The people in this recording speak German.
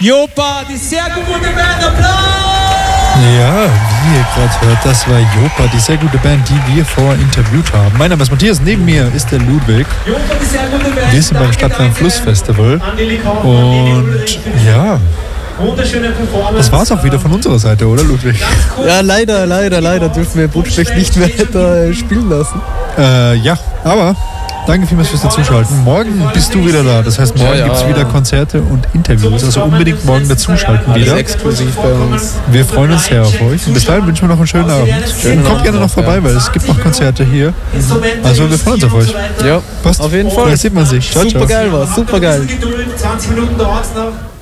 Jopa, die sehr gute Band, Applaus! Ja, wie ihr gerade hört, das war Jopa, die sehr gute Band, die wir vorher interviewt haben. Mein Name ist Matthias, neben mir ist der Ludwig. Wir sind beim Stadtland Fluss Festival und ja, das war's auch wieder von unserer Seite, oder Ludwig? Ja, leider dürfen wir Budspech nicht mehr weiter spielen lassen. Ja, aber danke vielmals fürs Dazuschalten. Morgen bist du wieder da. Das heißt, morgen gibt es wieder Konzerte und Interviews. Also unbedingt morgen dazuschalten wieder. Alles exklusiv bei uns. Wir freuen uns sehr auf euch. Und bis dahin wünschen wir noch einen schönen Abend. Und kommt gerne noch vorbei, weil es gibt noch Konzerte hier. Also wir freuen uns auf euch. Ja, passt. Auf jeden Fall. Da sieht man sich. Ciao, super geil war's, super geil. 20 Minuten dauert's noch.